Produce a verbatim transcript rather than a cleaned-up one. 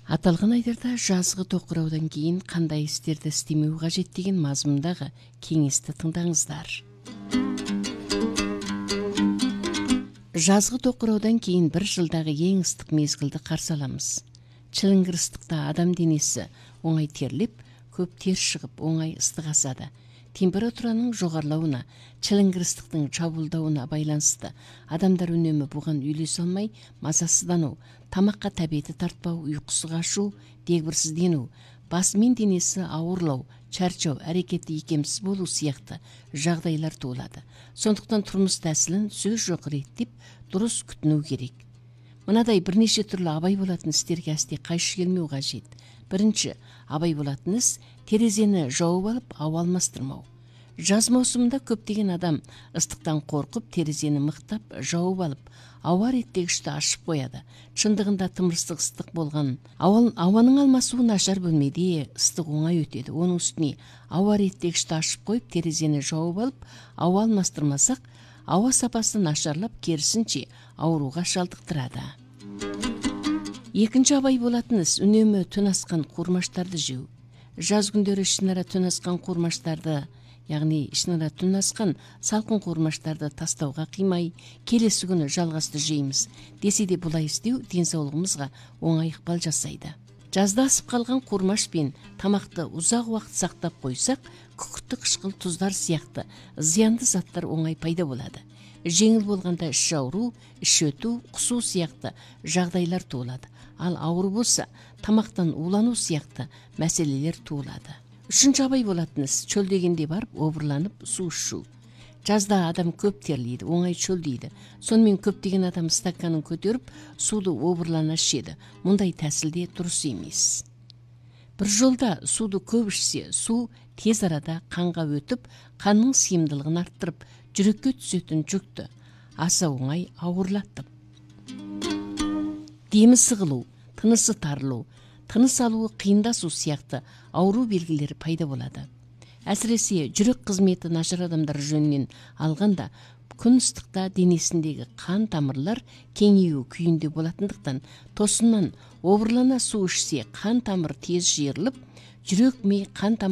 Аталган айдарда жазгы токураудан кийин кандай истерди истемөө кажет деген мазмундагы кеңешти тыңдаңыздар. Жазгы токураудан кийин бир жылдагы эң ыстык мезгилди каршы алабыз. Чылыңгыр ыстыкта адам денеси оңай терлеп, көп тер чыгып, оңай ыстык асады. Температуранын жогорулауына, чылыңгыр ыстыктын чабуулдауына байланыштуу адамдар үнөмү буган үйлөсө алмай мазасыздануу, тамакка табети тартпау, уйкусу качуу, дегбирсизденүү, басмин денеси оорлоо, чарчоо, аракети ийкемсиз болуу сыяктуу жагдайлар туулады. Сондуктан турмуш тәсилин сөз жок иреттеп, дурус күтүнүү керек. Мынадай бир нече түрлүү абай болатын истерге асти кайшы келмөө кажет. Биринчи, абай болатын іс терезени жауып алып, аба алмастырмау. Жаз маусумунда көптөгөн адам ыстыктан коркуп, терезени мыктап жауып алып, аба реттегичти ачып коёду. Чындыгында тымырсык ыстык болгон абанын алмасуу начар бөлмеде ыстык оңай өтөдү. Онун үстүнө аба реттегичти ачып коюп, терезени жауып алып, аба алмастырмасак, аба сапасы начарлап, керисинче ооруга шалдыктырады. Экинчи абай болатын іс үнөмө түн аскан курмаштарды жөө. Жаз күндөрү ишинара түн аскан курмаштарды, ягни ишинара түн аскан салкын курмаштарды тастауга кыймай, келеси күнү жалгасты жейбиз. Десе де булай истөө ден соолугубузга оңай ыкпал жасайды. Жазда асып калган курмаш пен тамакты узак убакыт сактап койсак, күкүрттү кышкыл туздар сыяктуу зыяндуу заттар оңай пайда болот. Жеңил болгондо иш ауруу, иш өтүү, кусуу сыяктуу жагдайлар туулат. Ал ауыр болса, тамактан уулануу сыяктуу маселелер туулат. Үчүнчү абай болатын іс чөлдөгенде барып обурланып суу ичүү. Жазда адам көп терлейди, оңай чөлдөйдү. Сонымен көптөгөн адам стаканын көтөрүп, сууду обурлана ичет. Мындай тәсилде дурус эмес. Бир жолда сууду көп ичсе, суу тез арада канга өтүп, кандын сыйымдылыгын арттырып, жүрөккө түзөтүн жүктү аса оңай ауырлатып. Деми сыгылуу, тынысы тарылуу, тыныс алуу кыйындасуу сыяктуу ауруу белгилери пайда болот. Әсіресе жүрөк кызмети начар адамдар жөнүнөн алганда, күн ыстыкта денесиндеги кан тамырлар кеңейүү күйүндө болатындыктан, тосунан обурлана суу ичсе, кан тамыр тез жыйырылып, жүрөк ми кан тамыр